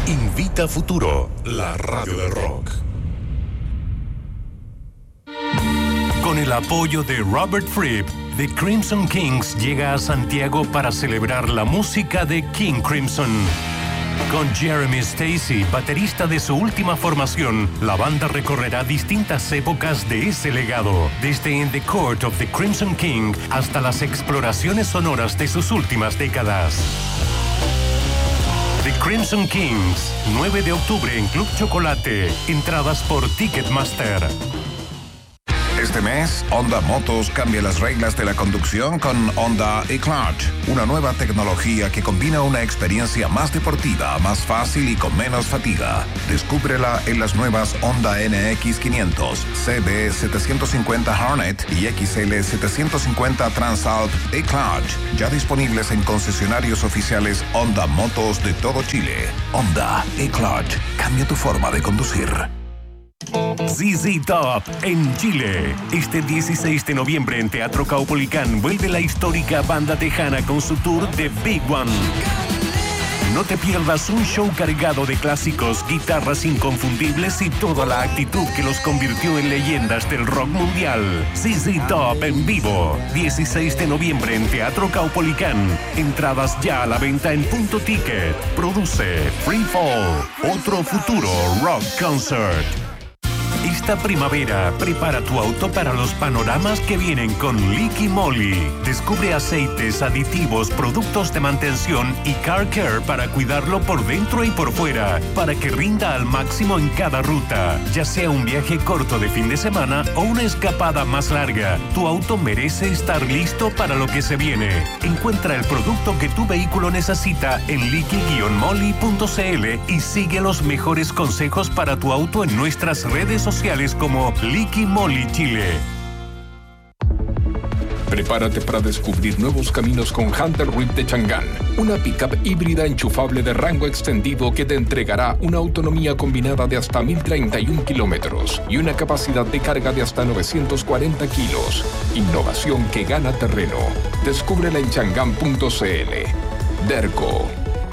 Invita Futuro, la radio del rock. Con el apoyo de Robert Fripp, The Crimson Kings llega a Santiago para celebrar la música de King Crimson. Con Jeremy Stacey, baterista de su última formación, la banda recorrerá distintas épocas de ese legado, desde In the Court of the Crimson King hasta las exploraciones sonoras de sus últimas décadas. The Crimson Kings, 9 de octubre en Club Chocolate. Entradas por Ticketmaster. Este mes, Honda Motos cambia las reglas de la conducción con Honda eClutch, una nueva tecnología que combina una experiencia más deportiva, más fácil y con menos fatiga. Descúbrela en las nuevas Honda NX500, CB750 Hornet y XL750 Transalp eClutch, ya disponibles en concesionarios oficiales Honda Motos de todo Chile. Honda eClutch, cambia tu forma de conducir. ZZ Top en Chile. Este 16 de noviembre en Teatro Caupolicán vuelve la histórica banda tejana con su tour The Big One. No te pierdas un show cargado de clásicos, guitarras inconfundibles y toda la actitud que los convirtió en leyendas del rock mundial. ZZ Top en vivo, 16 de noviembre en Teatro Caupolicán. Entradas ya a la venta en Punto Ticket. Produce Free Fall, otro futuro rock concert. Esta primavera, prepara tu auto para los panoramas que vienen con Liqui Moly. Descubre aceites, aditivos, productos de mantención y car care para cuidarlo por dentro y por fuera, para que rinda al máximo en cada ruta. Ya sea un viaje corto de fin de semana o una escapada más larga, tu auto merece estar listo para lo que se viene. Encuentra el producto que tu vehículo necesita en liqui-moly.cl y sigue los mejores consejos para tu auto en nuestras redes sociales como Liqui Moly Chile. Prepárate para descubrir nuevos caminos con Hunter Reef de Chang'an, una pickup híbrida enchufable de rango extendido que te entregará una autonomía combinada de hasta 1031 kilómetros y una capacidad de carga de hasta 940 kilos. Innovación que gana terreno. Descúbrela en chang'an.cl. Derco.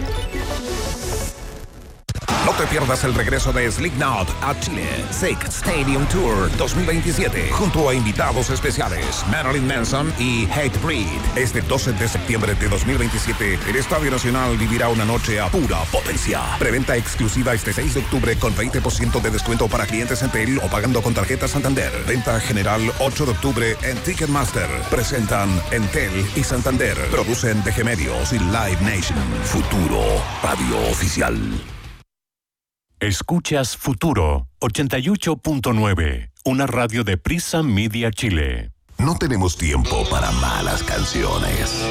No te pierdas el regreso de Slipknot a Chile. Sick Stadium Tour 2027. Junto a invitados especiales Marilyn Manson y Hatebreed. Este 12 de septiembre de 2027, el Estadio Nacional vivirá una noche a pura potencia. Preventa exclusiva este 6 de octubre con 20% de descuento para clientes Entel o pagando con tarjeta Santander. Venta general 8 de octubre en Ticketmaster. Presentan Entel y Santander. Producen DG Medios y Live Nation. Futuro Radio Oficial. Escuchas Futuro 88.9, una radio de Prisa Media Chile. No tenemos tiempo para malas canciones.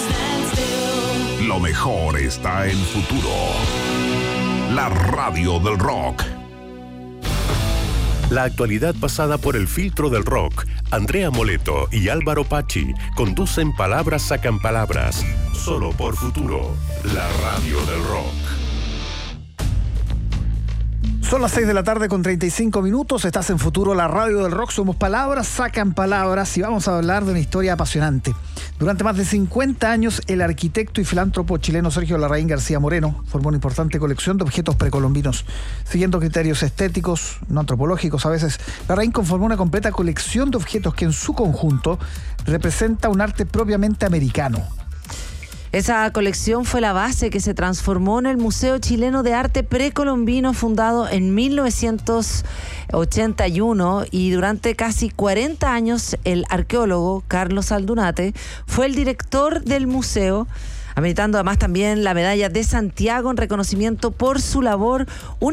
Lo mejor está en Futuro, la radio del rock. La actualidad pasada por el filtro del rock. Andrea Moleto y Álvaro Pachi conducen Palabras Sacan Palabras. Solo por Futuro, la radio del rock. Son las 6 de la tarde con 35 minutos. Estás en Futuro, la radio del rock. Somos Palabras Sacan Palabras y vamos a hablar de una historia apasionante. Durante más de 50 años, el arquitecto y filántropo chileno Sergio Larraín García Moreno formó una importante colección de objetos precolombinos. Siguiendo criterios estéticos, no antropológicos a veces, Larraín conformó una completa colección de objetos que en su conjunto representa un arte propiamente americano. Esa colección fue la base que se transformó en el Museo Chileno de Arte Precolombino, fundado en 1981, y durante casi 40 años el arqueólogo Carlos Aldunate fue el director del museo, ameritando además también la medalla de Santiago en reconocimiento por su labor,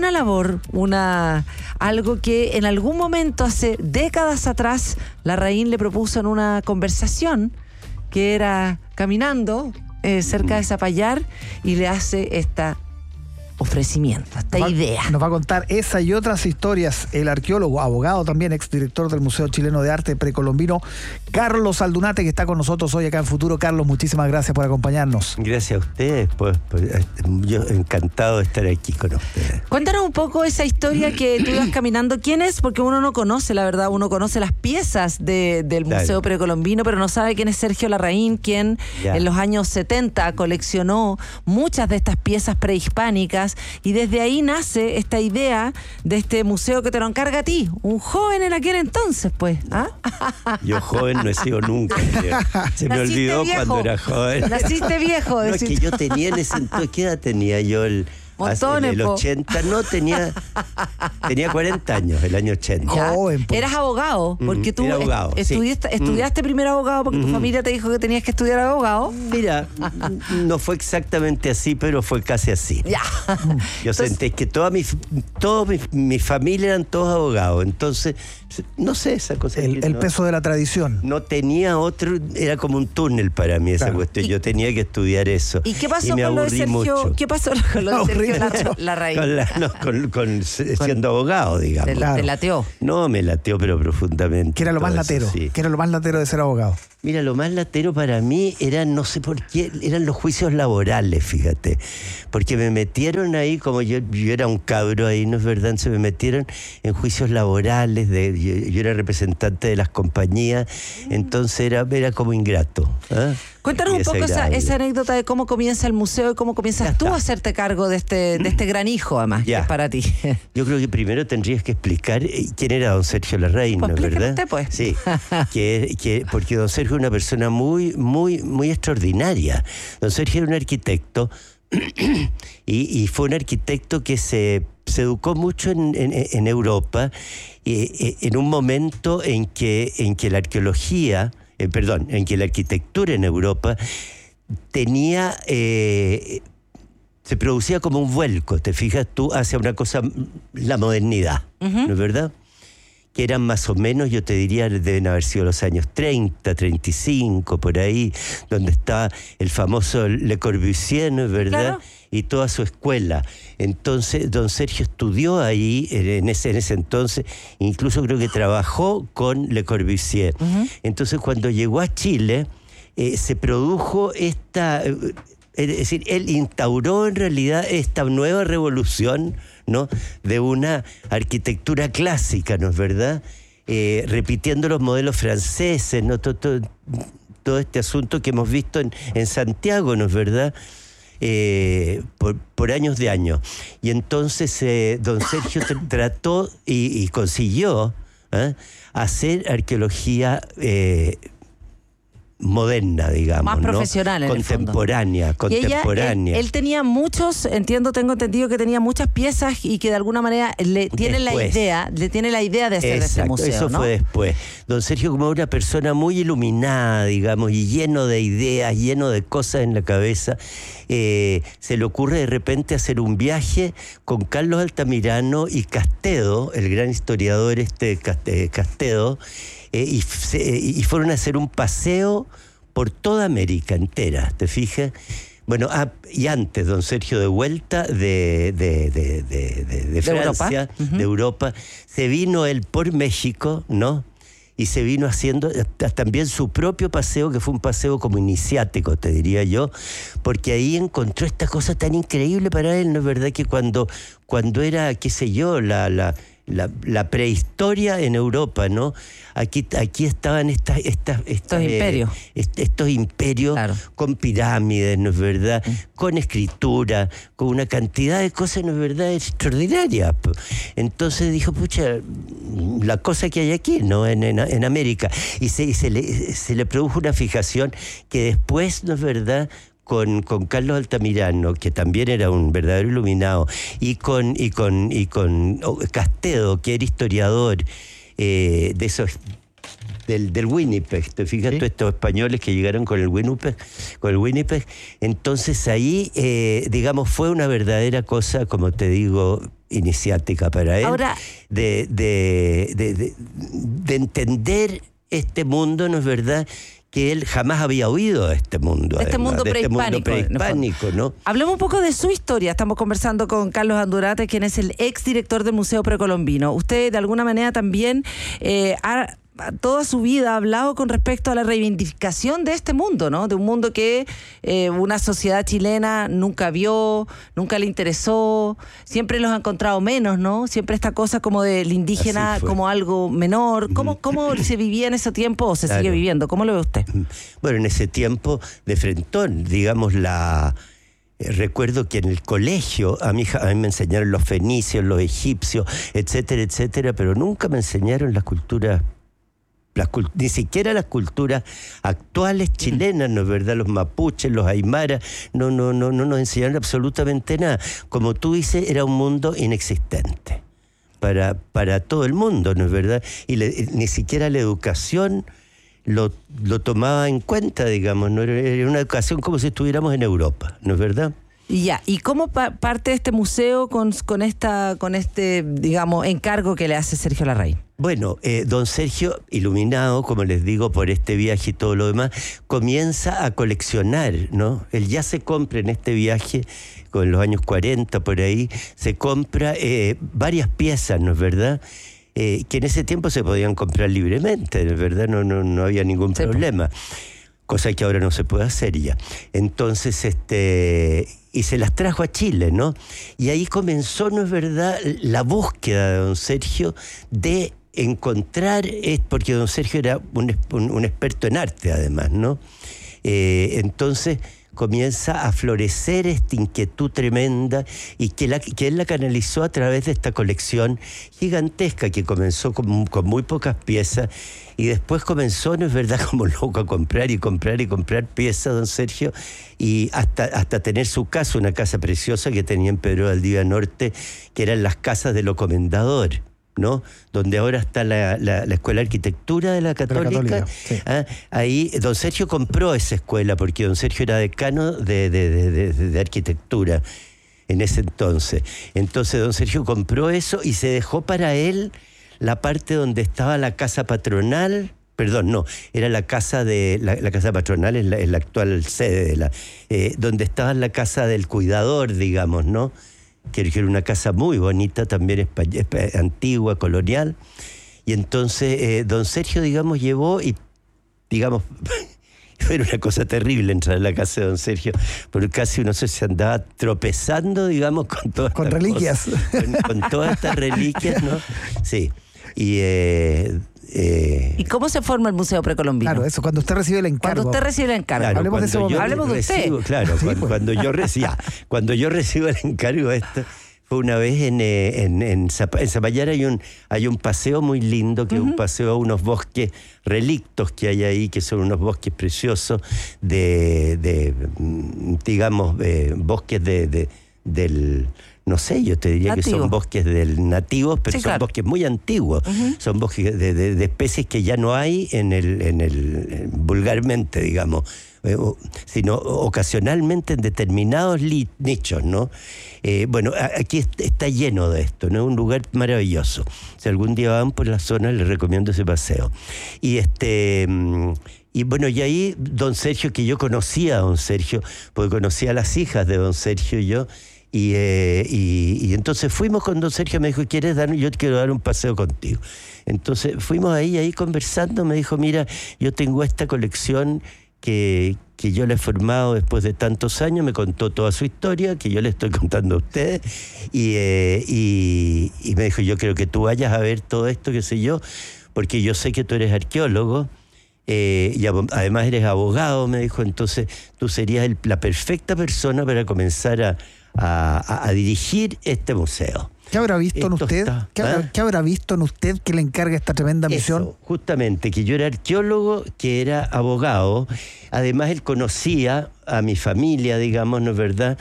algo que en algún momento hace décadas atrás Larraín le propuso en una conversación, que era caminando cerca de Zapallar, y le hace ofrecimiento, esta idea. Nos va a contar esa y otras historias el arqueólogo, abogado también, exdirector del Museo Chileno de Arte Precolombino, Carlos Aldunate, que está con nosotros hoy acá en Futuro. Carlos, muchísimas gracias por acompañarnos. Gracias a ustedes, pues yo encantado de estar aquí con ustedes. Cuéntanos un poco esa historia que tú ibas caminando. ¿Quién es? Porque uno no conoce, la verdad, uno conoce las piezas del Museo Precolombino, pero no sabe quién es Sergio Larraín, quien en los años 70 coleccionó muchas de estas piezas prehispánicas, y desde ahí nace esta idea de este museo que te lo encarga a ti, un joven en aquel entonces, pues. ¿Ah? Yo joven no he sido nunca. Se me olvidó viejo. Cuando era joven. Naciste viejo. No, es que yo tenía en ese entonces, ¿qué edad tenía yo? El 80, no, tenía 40 años, el año 80. Joven, po. Eras abogado, porque tú abogado, estudiaste primero abogado porque tu familia te dijo que tenías que estudiar abogado. Mira, no fue exactamente así, pero fue casi así. Ya. Yo sentí que toda mi familia eran todos abogados, entonces, no sé, esa cosa. El peso de la tradición. No tenía otro, era como un túnel para mí esa cuestión. Yo tenía que estudiar eso. ¿Y qué pasó con lo de Sergio? Mucho. ¿Qué pasó con lo de Sergio Larraín? Siendo abogado, digamos. ¿Te lateó? No, me lateó, pero profundamente. ¿Qué era lo más latero? Sí. ¿Qué era lo más latero de ser abogado? Mira, lo más latero para mí eran, no sé por qué, eran los juicios laborales, fíjate. Porque me metieron ahí, como yo era un cabro ahí, ¿no es verdad? Se me metieron en juicios laborales, yo era representante de las compañías, entonces era como ingrato. ¿Eh? Cuéntanos un poco esa anécdota de cómo comienza el museo y cómo comienzas tú a hacerte cargo de este gran hijo, además, que es para ti. Yo creo que primero tendrías que explicar quién era don Sergio Larraín, ¿no es verdad? Usted, pues. Sí, porque don Sergio es una persona muy, muy, muy extraordinaria. Don Sergio era un arquitecto y fue un arquitecto que se educó mucho en Europa, en un momento en que la arqueología, en que la arquitectura en Europa tenía, se producía como un vuelco, te fijas tú, hacia una cosa, la modernidad, ¿no es verdad? Que eran más o menos, yo te diría, deben haber sido los años 30, 35, por ahí, donde está el famoso Le Corbusier, ¿no es verdad? Claro. Y toda su escuela. Entonces, don Sergio estudió ahí, en ese entonces, incluso creo que trabajó con Le Corbusier. Entonces, cuando llegó a Chile, se produjo esta... Es decir, él instauró en realidad esta nueva revolución, ¿no?, de una arquitectura clásica, ¿no es verdad? Repitiendo los modelos franceses, ¿no? Todo este asunto que hemos visto en Santiago, ¿no es verdad? Por años de años. Y entonces don Sergio trató y consiguió hacer arqueología moderna, digamos, más profesional, ¿no? Contemporánea. Él tenía tengo entendido que tenía muchas piezas y que de alguna manera le tiene la idea de hacer este museo. Eso fue después. Don Sergio, como una persona muy iluminada, digamos, y lleno de ideas, lleno de cosas en la cabeza, se le ocurre de repente hacer un viaje con Carlos Altamirano y Castedo, el gran historiador Castedo, y fueron a hacer un paseo por toda América entera, ¿te fijas? Bueno, y antes don Sergio de vuelta de Francia, de Europa, se vino él por México, ¿no? Y se vino haciendo también su propio paseo, que fue un paseo como iniciático, te diría yo, porque ahí encontró esta cosa tan increíble para él, ¿no es verdad? Que cuando era, qué sé yo, la prehistoria en Europa, ¿no? Aquí estaban estos imperios. Estos imperios, claro, con pirámides, ¿no es verdad? Con escritura, con una cantidad de cosas, ¿no es verdad?, extraordinarias. Entonces dijo, pucha, la cosa que hay aquí, ¿no?, en América. Y se le produjo una fijación que después, ¿no es verdad?, con Carlos Altamirano, que también era un verdadero iluminado, y con Castedo, que era historiador de esos del Winnipeg, te fijas, ¿sí?, todos estos españoles que llegaron con el Winnipeg, entonces ahí, digamos, fue una verdadera cosa, como te digo, iniciática para él. Ahora, de entender este mundo, ¿no es verdad?, que él jamás había oído de este mundo. Mundo prehispánico, ¿no? Hablemos un poco de su historia. Estamos conversando con Carlos Aldunate, quien es el exdirector del Museo Precolombino. Usted, de alguna manera, también ha toda su vida ha hablado con respecto a la reivindicación de este mundo, ¿no? De un mundo que una sociedad chilena nunca vio, nunca le interesó, siempre los ha encontrado menos, ¿no? Siempre esta cosa como del indígena como algo menor. ¿Cómo se vivía en ese tiempo o se sigue viviendo? ¿Cómo lo ve usted? Bueno, en ese tiempo de frentón, digamos, recuerdo que en el colegio a mí me enseñaron los fenicios, los egipcios, etcétera, etcétera, pero nunca me enseñaron las culturas, ni siquiera las culturas actuales chilenas, ¿no es verdad? Los mapuches, los aymaras, no nos enseñaron absolutamente nada. Como tú dices, era un mundo inexistente para todo el mundo, ¿no es verdad? Y ni siquiera la educación lo tomaba en cuenta, digamos, ¿no? Era una educación como si estuviéramos en Europa, ¿no es verdad? Ya, ¿y cómo parte de este museo con este, digamos, encargo que le hace Sergio Larraín? Bueno, don Sergio, iluminado, como les digo, por este viaje y todo lo demás, comienza a coleccionar, ¿no? Él ya se compra en este viaje, con los años 40, por ahí, se compra varias piezas, ¿no es verdad?, que en ese tiempo se podían comprar libremente, ¿no es verdad? No había ningún problema. Cosa que ahora no se puede hacer ya. Entonces, y se las trajo a Chile, ¿no? Y ahí comenzó, ¿no es verdad?, la búsqueda de don Sergio de encontrar, porque don Sergio era un experto en arte, además, ¿no? Entonces comienza a florecer esta inquietud tremenda y que él la canalizó a través de esta colección gigantesca que comenzó con muy pocas piezas y después comenzó, no es verdad, como loco a comprar y comprar piezas, don Sergio, y hasta tener su casa, una casa preciosa que tenía en Pedro Valdivia Norte, que eran las casas de los comendadores, ¿no? Donde ahora está la Escuela de Arquitectura de la Católica. Sí. Ahí don Sergio compró esa escuela porque don Sergio era decano de arquitectura en ese entonces. Entonces don Sergio compró eso y se dejó para él la parte donde estaba la casa patronal. Perdón, no, era la casa la casa patronal, es la actual sede donde estaba la casa del cuidador, digamos, ¿no? Que era una casa muy bonita, también antigua, colonial. Y entonces don Sergio, digamos, llevó y, digamos, era una cosa terrible entrar a la casa de don Sergio, porque casi uno se andaba tropezando, digamos, con todas estas reliquias. Con todas estas reliquias, ¿no? Sí. ¿Y cómo se forma el Museo Precolombino? Claro, eso, cuando usted recibe el encargo. Claro, hablemos de eso. Hablemos de usted. Claro, sí, cuando yo recibo el encargo esto, fue una vez en Zapallar hay un paseo muy lindo, que es un paseo a unos bosques relictos que hay ahí, que son unos bosques preciosos digamos, bosques del... No sé, yo te diría que son bosques nativos, pero sí, son bosques muy antiguos. Son bosques de especies que ya no hay vulgarmente, digamos, sino ocasionalmente en determinados nichos, ¿no? Bueno, aquí está lleno de esto, ¿no? Es un lugar maravilloso. Si algún día van por la zona, les recomiendo ese paseo. Y bueno, y ahí don Sergio, que yo conocía a don Sergio, porque conocía a las hijas de don Sergio y yo, y entonces fuimos con don Sergio, me dijo, ¿quieres yo te quiero dar un paseo contigo? Entonces fuimos ahí conversando, me dijo, mira, yo tengo esta colección que yo le he formado después de tantos años, me contó toda su historia, que yo le estoy contando a ustedes, y me dijo, yo creo que tú vayas a ver todo esto, qué sé yo, porque yo sé que tú eres arqueólogo, y además eres abogado, me dijo, entonces tú serías la perfecta persona para comenzar a dirigir este museo. ¿Qué habrá visto en usted? ¿Qué habrá visto en usted que le encarga esta tremenda misión? Eso, justamente, que yo era arqueólogo, que era abogado. Además, él conocía a mi familia, digamos, ¿no es verdad?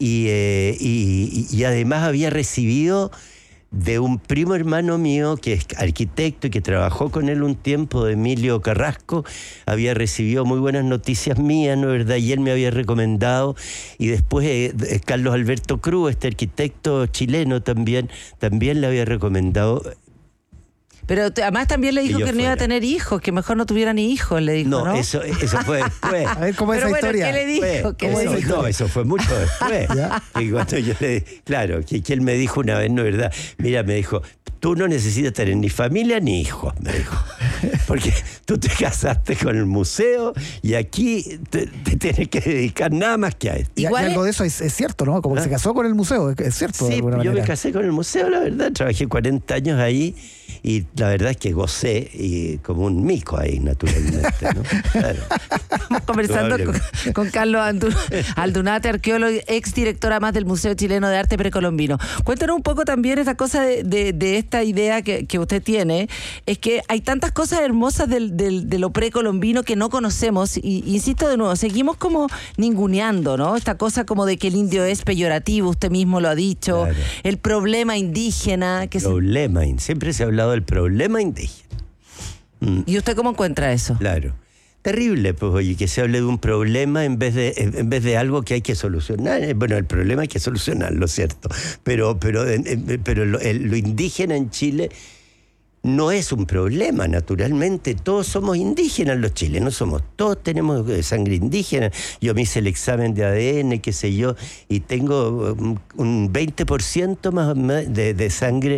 Y además había recibido de un primo hermano mío que es arquitecto y que trabajó con él un tiempo, de Emilio Carrasco, había recibido muy buenas noticias mías, ¿no es verdad? Y él me había recomendado, y después Carlos Alberto Cruz, este arquitecto chileno también le había recomendado. Pero además también le dijo que no iba a tener hijos, que mejor no tuviera ni hijos, le dijo, ¿no? Eso fue después. A ver, ¿cómo es esa historia? ¿Qué le dijo? Eso fue mucho después. Y cuando yo claro, que él me dijo una vez, ¿no es verdad? Mira, me dijo, tú no necesitas tener ni familia ni hijos, me dijo. Porque tú te casaste con el museo y aquí te tienes que dedicar nada más que a esto. Y algo de eso es cierto, ¿no? Como que se casó con el museo, es cierto. Sí, de alguna yo manera. me casé con el museo, la verdad. Trabajé 40 años ahí y la verdad es que gocé y como un mico ahí, naturalmente, ¿no? Claro. Estamos conversando con Carlos Aldunate, arqueólogo, exdirector además del Museo Chileno de Arte Precolombino. Cuéntanos un poco también esta cosa de esta idea que usted tiene, es que hay tantas cosas hermosas de lo precolombino que no conocemos y insisto de nuevo, seguimos como ninguneando, ¿no? Esta cosa como de que el indio es peyorativo, usted mismo lo ha dicho, claro. El problema indígena. Siempre se ha hablado del problema indígena. ¿Y usted cómo encuentra eso? Claro. Terrible, pues, oye, que se hable de un problema en vez de algo que hay que solucionar. Bueno, el problema hay que solucionarlo, ¿cierto? Pero lo indígena en Chile no es un problema, naturalmente. Todos somos indígenas los chilenos, todos tenemos sangre indígena. Yo me hice el examen de ADN, qué sé yo, y tengo un 20% más de sangre...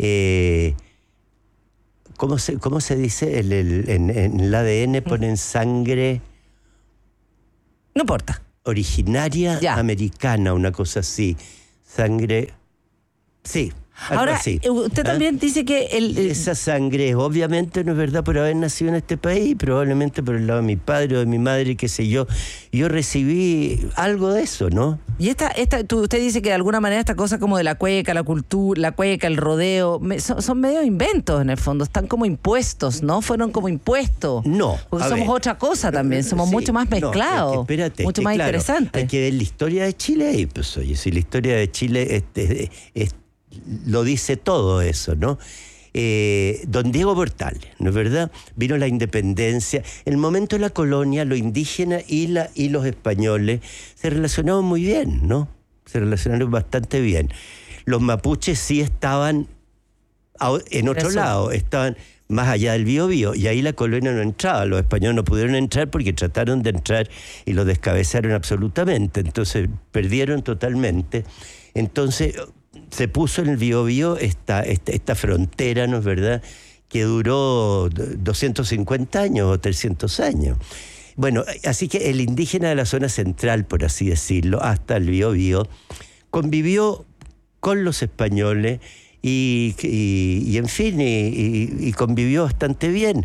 ¿Cómo se dice? En el ADN ponen sangre... No importa. Originaria americana, una cosa así. Sangre... Sí. Ahora, así. Usted también dice que esa sangre obviamente no es verdad por haber nacido en este país, probablemente por el lado de mi padre o de mi madre, qué sé yo. Yo recibí algo de eso, ¿no? Y usted dice que de alguna manera esta cosa como de la cueca, la cultura, la cueca, el rodeo, son medio inventos en el fondo, están como impuestos, ¿no? Fueron como impuestos. No. Porque somos otra cosa también, somos mucho más mezclados, espérate, mucho más interesantes. Hay que ver la historia de Chile y pues oye, si la historia de Chile lo dice todo eso, ¿no? Don Diego Portales, ¿no es verdad? Vino la independencia. En el momento de la colonia, los indígenas y los españoles se relacionaron muy bien, ¿no? Se relacionaron bastante bien. Los mapuches sí estaban en otro lado, estaban más allá del Biobío, y ahí la colonia no entraba. Los españoles no pudieron entrar porque trataron de entrar y los descabezaron absolutamente. Entonces perdieron totalmente. Entonces... se puso en el Biobío esta frontera, ¿no es verdad?, que duró 250 años o 300 años. Bueno, así que el indígena de la zona central, por así decirlo, hasta el Biobío, convivió con los españoles y en fin, y convivió bastante bien.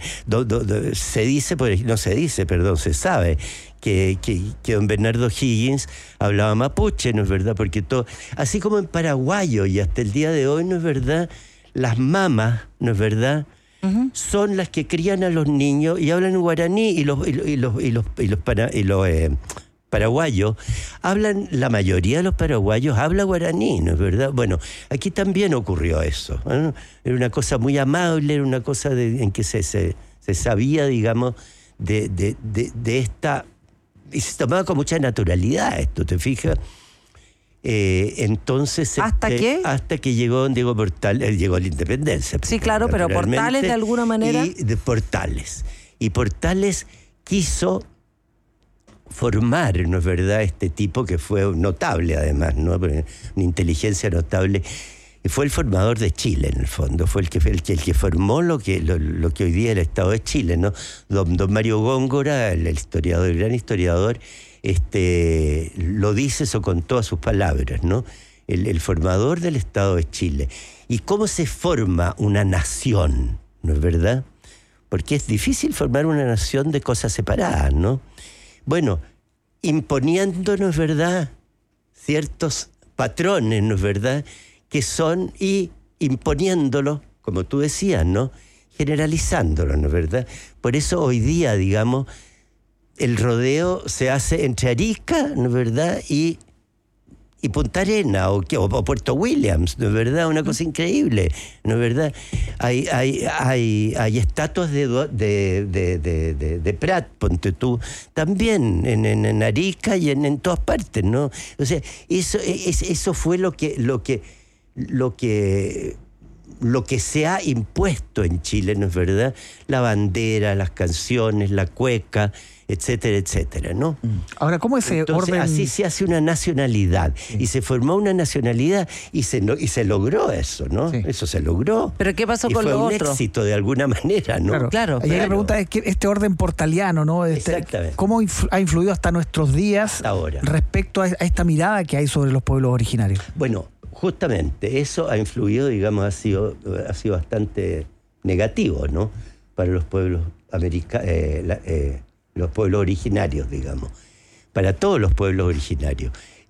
Se sabe que don Bernardo Higgins hablaba mapuche, ¿no es verdad? Porque todo, así como en paraguayo y hasta el día de hoy, ¿no es verdad? Las mamas, ¿no es verdad? Uh-huh. Son las que crían a los niños y hablan guaraní y los paraguayos hablan, la mayoría de los paraguayos habla guaraní, ¿no es verdad? Bueno, aquí también ocurrió eso, ¿no? Era una cosa muy amable, era una cosa en que se sabía, digamos, de esta... Y se tomaba con mucha naturalidad esto, ¿te fijas? Entonces... ¿Hasta qué? Hasta que llegó don Diego Portales, llegó la independencia. Sí, claro, pero Portales de alguna manera... Y Portales quiso formar, ¿no es verdad?, este tipo que fue notable además, ¿no? Una inteligencia notable. Y fue el formador de Chile, en el fondo. Fue el que formó lo que hoy día es el Estado de Chile, ¿no? Don Mario Góngora, el historiador, el gran historiador, lo dice eso con todas sus palabras, ¿no? El formador del Estado de Chile. ¿Y cómo se forma una nación? ¿No es verdad? Porque es difícil formar una nación de cosas separadas, ¿no? Bueno, imponiendo, ¿no es verdad?, ciertos patrones, ¿no es verdad?, que son, y imponiéndolo, como tú decías, ¿no?, generalizándolo, ¿no es verdad? Por eso hoy día, digamos, el rodeo se hace entre Arica, ¿no es verdad?, y Punta Arenas o Puerto Williams, ¿no es verdad? Una cosa increíble, ¿no es verdad? Hay estatuas de Prat, ponte tú, también en Arica y en todas partes, ¿no? O sea, eso fue lo que lo que se ha impuesto en Chile, ¿no es verdad? La bandera, las canciones, la cueca, etcétera, etcétera, ¿no? Ahora, ¿cómo ese Entonces, orden...? así se hace una nacionalidad. Y se formó una nacionalidad y se logró eso, ¿no? Sí. Eso se logró. ¿Pero qué pasó y con fue lo un otro? éxito de alguna manera, ¿no? Claro. Y ahí la pregunta es que este orden portaliano, ¿no? Exactamente. ¿Cómo ha influido hasta nuestros días Hasta ahora. respecto a esta mirada que hay sobre los pueblos originarios? Bueno, justamente eso ha influido, digamos, ha sido bastante negativo, ¿no? Para los pueblos los pueblos originarios, digamos. Para todos los pueblos originarios.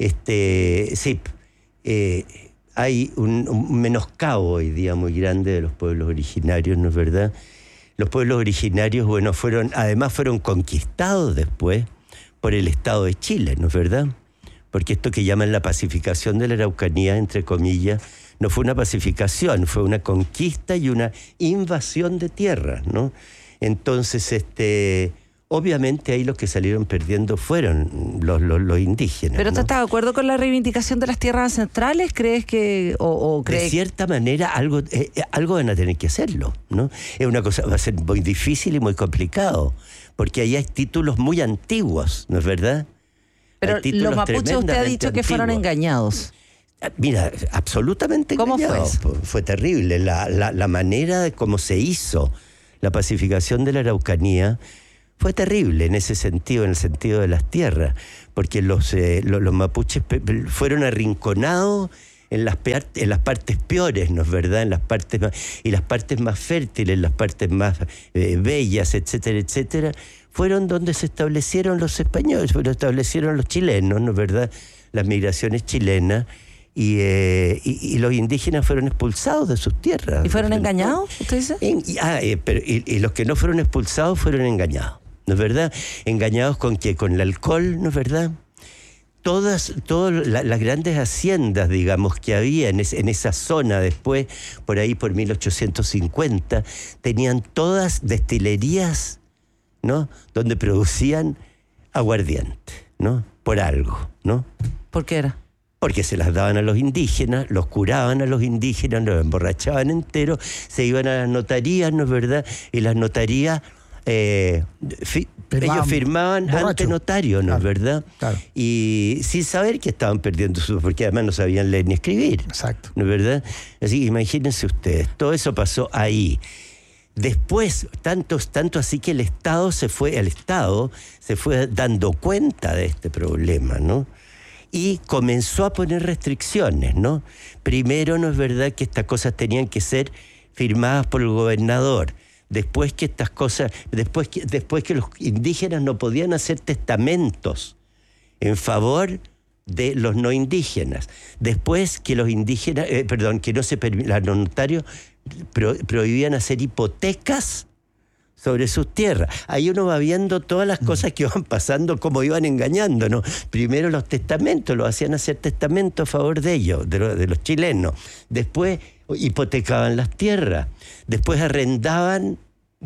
Hay un menoscabo hoy día muy grande de los pueblos originarios, ¿no es verdad? Los pueblos originarios, bueno, fueron conquistados después por el Estado de Chile, ¿no es verdad? Porque esto que llaman la pacificación de la Araucanía, entre comillas, no fue una pacificación, fue una conquista y una invasión de tierras, ¿no? Entonces, obviamente ahí los que salieron perdiendo fueron los indígenas. ¿Pero ¿no? tú estás de acuerdo con la reivindicación de las tierras ancestrales? ¿Crees que...? De cierta manera algo van a tener que hacerlo, ¿no? Es una cosa, va a ser muy difícil y muy complicado, porque ahí hay títulos muy antiguos, ¿no es verdad? Pero los mapuches, usted ha dicho que fueron engañados. Mira, absolutamente ¿Cómo engañados. fue? Fue terrible. La manera de cómo se hizo la pacificación de la Araucanía fue terrible en ese sentido, en el sentido de las tierras, porque los mapuches fueron arrinconados en las partes peores, ¿no es verdad? En las partes más fértiles, las partes más bellas, etcétera, etcétera, fueron donde se establecieron los españoles, se establecieron los chilenos, ¿no es verdad? Las migraciones chilenas. Y los indígenas fueron expulsados de sus tierras. ¿Y fueron engañados, usted dice? Y los que no fueron expulsados fueron engañados, ¿no es verdad? Engañados con qué, con el alcohol, ¿no es verdad? Todas las grandes haciendas, digamos, que había en esa zona después, por ahí por 1850, tenían todas destilerías, ¿no? Donde producían aguardiente, ¿no? Por algo, ¿no? ¿Por qué era? Porque se las daban a los indígenas, los curaban a los indígenas, los emborrachaban enteros, se iban a las notarías, ¿no es verdad? Y las notarías, ellos firmaban ante notario, ¿no es verdad? Claro. Y sin saber que estaban perdiendo porque además no sabían leer ni escribir. Exacto. ¿No es verdad? Así que imagínense ustedes, todo eso pasó ahí. Después, tanto así que el Estado se fue dando cuenta de este problema, ¿no? Y comenzó a poner restricciones, ¿no? Primero, no es verdad que estas cosas tenían que ser firmadas por el gobernador. Después que estas cosas, después que los indígenas no podían hacer testamentos en favor de los no indígenas. Después que los indígenas, los notarios prohibían hacer hipotecas sobre sus tierras. Ahí uno va viendo todas las cosas que iban pasando, cómo iban engañando, ¿no? Primero los testamentos, los hacían hacer testamentos a favor de ellos, de los chilenos. Después hipotecaban las tierras. Después arrendaban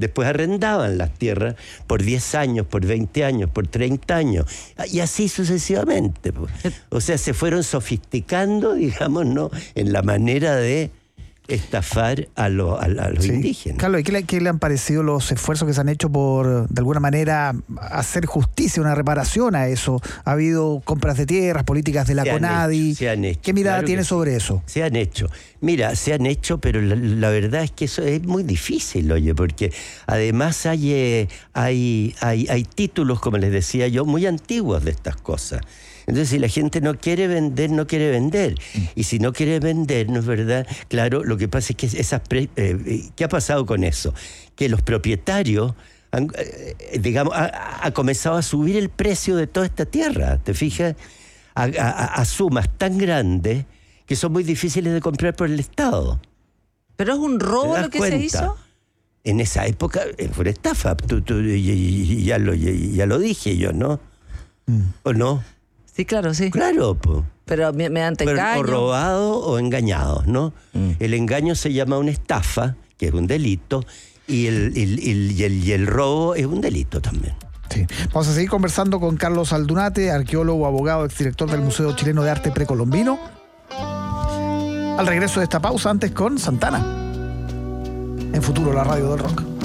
las tierras por 10 años, por 20 años, por 30 años. Y así sucesivamente. O sea, se fueron sofisticando, digamos, ¿no? En la manera de estafar a los indígenas. Carlos, ¿y qué le han parecido los esfuerzos que se han hecho por, de alguna manera, hacer justicia, una reparación a eso? ¿Ha habido compras de tierras, políticas de la CONADI? Se han hecho. ¿Qué mirada tiene sí. sobre eso? Se han hecho. Mira, se han hecho, pero la verdad es que eso es muy difícil, oye, porque además hay títulos, como les decía yo, muy antiguos de estas cosas. Entonces, si la gente no quiere vender, no quiere vender. Y si no quiere vender, ¿no es verdad? Claro, lo que pasa es que ¿qué ha pasado con eso? Que los propietarios ha comenzado a subir el precio de toda esta tierra, ¿te fijas? A sumas tan grandes que son muy difíciles de comprar por el Estado. ¿Pero es un robo lo que se hizo? En esa época fue una estafa. Ya lo dije yo, ¿no? ¿O no? Sí, claro, sí. Claro, pues. Pero mediante engaño. O robado o engañado, ¿no? El engaño se llama una estafa, que es un delito, y el robo es un delito también. Sí. Vamos a seguir conversando con Carlos Aldunate, arqueólogo, abogado, exdirector del Museo Chileno de Arte Precolombino. Al regreso de esta pausa, antes con Santana. En Futuro, la radio del rock.